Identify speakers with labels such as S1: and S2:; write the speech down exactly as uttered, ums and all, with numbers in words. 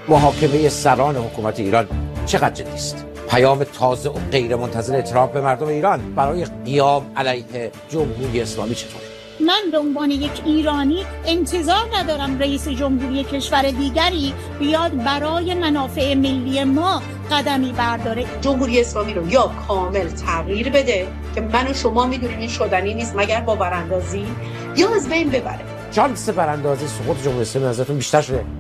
S1: محاکمه سران حکومت ایران چقدر جدی است؟ پیام تازه و غیر منتظر ترامپ به مردم ایران برای قیام علیه جمهوری اسلامی چطور؟
S2: من به عنوان یک ایرانی انتظار ندارم رئیس جمهوری کشور دیگری بیاد برای منافع ملی ما قدمی برداره.
S3: جمهوری اسلامی رو یا کامل تغییر بده که من و شما میدونیم این شدنی نیست مگر با براندازی، یا از بین ببره.
S1: شانس براندازی سقوط جمهوری اسلامی ازتون بیشتر شده.